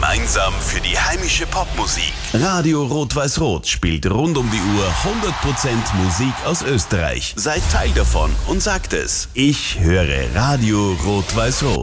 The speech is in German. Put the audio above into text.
Gemeinsam für die heimische Popmusik. Radio Rot-Weiß-Rot spielt rund um die Uhr 100% Musik aus Österreich. Seid Teil davon und sagt es. Ich höre Radio Rot-Weiß-Rot.